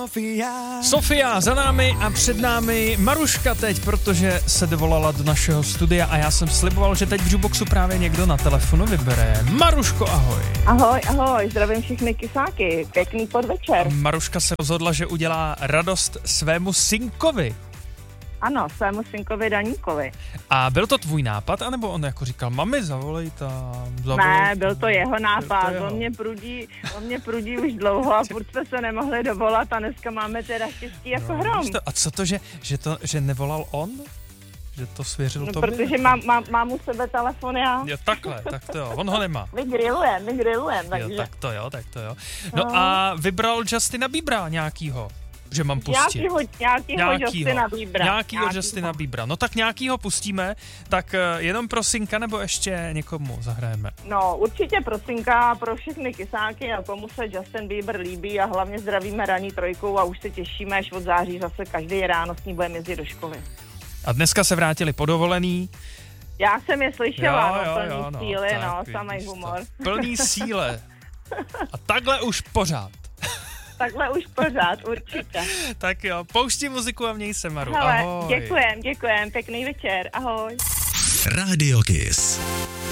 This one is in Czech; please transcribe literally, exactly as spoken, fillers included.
Sofia. Sofia za námi a před námi Maruška teď, protože se dovolala do našeho studia a já jsem sliboval, že teď v Juboxu právě někdo na telefonu vybere. Maruško, ahoj. Ahoj, ahoj, zdravím všechny kysáky, pěkný podvečer. Maruška se rozhodla, že udělá radost svému synkovi. Ano, svému synkovi Daníkovi. A byl to tvůj nápad, anebo on jako říkal, mami, zavolej tam, zavolej Ne, tam. byl to jeho nápad, to jeho. on mě prudí, on mě prudí už dlouho a furt jsme se nemohli dovolat a dneska máme teda štěstí jako No, hrom. víš to, a co to, že, že to, že nevolal on? Že to svěřil No, tobě? protože mám, mám, mám u sebe telefon já. Jo, takhle, tak to jo, on ho nemá. My grillujeme, my grillujeme, takže... Jo, tak to jo, tak to jo. No, No. a vybral Justina Biebera nějakýho, že mám pustit. Nějakýho, nějakýho, nějakýho Justina Biebera. Nějakýho Justina Biebera. No tak nějakýho pustíme, tak uh, jenom pro synka nebo ještě někomu zahrajeme? No, určitě pro synka, pro všechny kysáky a komu se Justin Bieber líbí a hlavně zdravíme ranní trojkou a už se těšíme, až od září zase každý ráno s ní budeme jezdit do školy. A dneska se vrátili podovolený. Já jsem je slyšela, Jo, no, jo, plný jo, no, síly, tak no, vidíš samej to. humor. Plný síle. A takhle už pořád. Takhle už pořád, určitě. Tak jo, pouští muziku a měj se, Maru. Hele, Ahoj. děkujem, děkujem, pěkný večer, ahoj. Radio Kiss.